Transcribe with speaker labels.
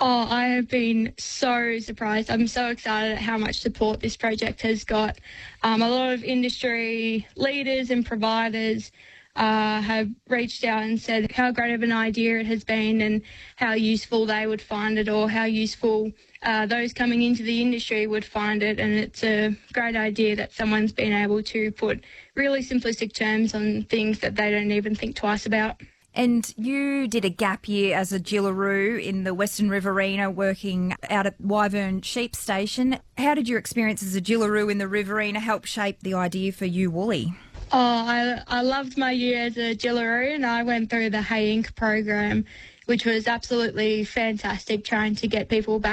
Speaker 1: Oh, I have been so surprised. I'm so excited at how much support this project has got. A lot of industry leaders and providers have reached out and said how great of an idea it has been and how useful they would find it, or how useful those coming into the industry would find it. And it's a great idea that someone's been able to put really simplistic terms on things that they don't even think twice about.
Speaker 2: And you did a gap year as a Jillaroo in the Western Riverina, working out at Wyvern Sheep Station. How did your experience as a Jillaroo in the Riverina help shape the idea for You Woolly?
Speaker 1: Oh, I loved my year as a Jillaroo, and I went through the Hey Inc. program, which was absolutely fantastic, trying to get people back